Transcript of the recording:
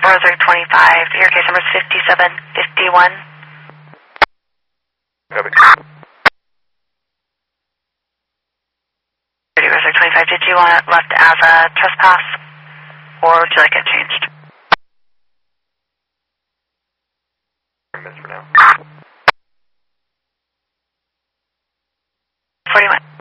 Rosary 25, your case number is 5751. Copy. Rosary 25, did you want it left as a trespass, or would you like it changed? For now. 41.